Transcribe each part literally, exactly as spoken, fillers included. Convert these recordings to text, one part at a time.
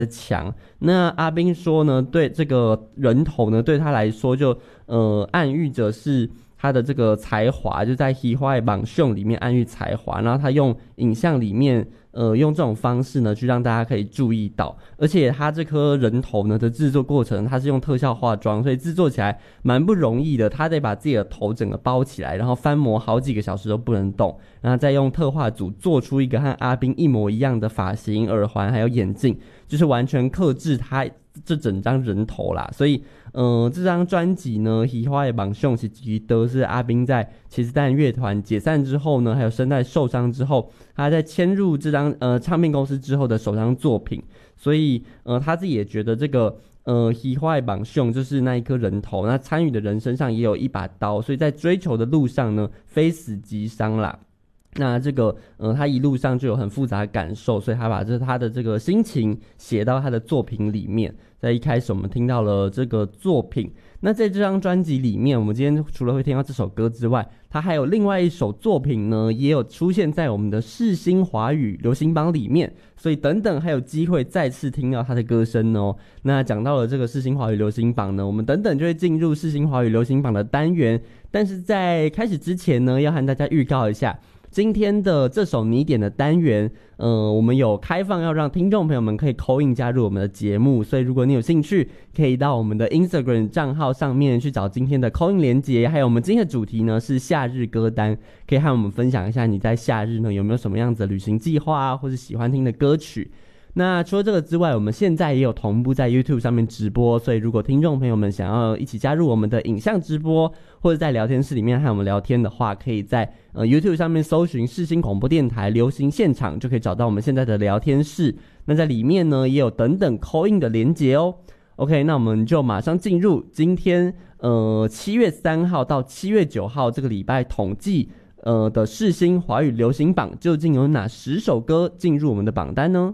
的强。那阿斌说呢，对这个人头呢，对他来说就呃暗喻着是他的这个才华，就在《喜欢榜秀》里面暗喻才华，然后他用影像里面呃用这种方式呢，去让大家可以注意到。而且他这颗人头呢的制作过程，他是用特效化妆，所以制作起来蛮不容易的。他得把自己的头整个包起来，然后翻模好几个小时都不能动，然后再用特化组做出一个和阿斌一模一样的发型、耳环还有眼镜，就是完全克制他这整张人头啦。所以呃，这张专辑呢，《喜欢的榜秀》其实都是阿斌在茄子蛋乐团解散之后呢，还有声带受伤之后，他在迁入这张呃唱片公司之后的首张作品。所以呃，他自己也觉得这个呃，喜欢的榜秀就是那一颗人头，那参与的人身上也有一把刀，所以在追求的路上呢，非死即伤啦。那这个呃，他一路上就有很复杂的感受，所以他把这他的这个心情写到他的作品里面。在一开始我们听到了这个作品，那在这张专辑里面，我们今天除了会听到这首歌之外，他还有另外一首作品呢，也有出现在我们的世新华语流行榜里面，所以等等还有机会再次听到他的歌声哦。那讲到了这个世新华语流行榜呢，我们等等就会进入世新华语流行榜的单元，但是在开始之前呢，要和大家预告一下今天的这首你点的单元，呃，我们有开放要让听众朋友们可以 call in 加入我们的节目，所以如果你有兴趣，可以到我们的 Instagram 账号上面去找今天的 call in 连结，还有我们今天的主题呢是夏日歌单，可以和我们分享一下你在夏日呢有没有什么样子的旅行计划啊，或是喜欢听的歌曲。那除了这个之外，我们现在也有同步在 YouTube 上面直播，所以如果听众朋友们想要一起加入我们的影像直播，或者在聊天室里面和我们聊天的话，可以在呃 YouTube 上面搜寻世新广播电台流行现场，就可以找到我们现在的聊天室。那在里面呢也有等等 call in 的连结哦。OK， 那我们就马上进入今天呃七月三号到七月九号这个礼拜统计呃的世新华语流行榜，究竟有哪十首歌进入我们的榜单呢？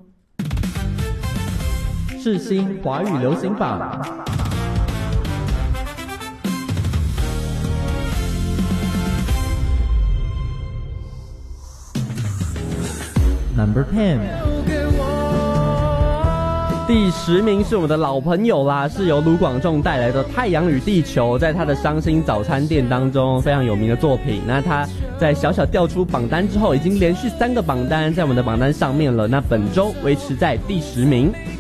世新华语流行榜 Number ten， 第十名是我们的老朋友啦，是由卢广仲带来的《太阳与地球》，在他的伤心早餐店当中非常有名的作品。那他在小小调出榜单之后，已经连续三个榜单在我们的榜单上面了。那本周维持在第十名。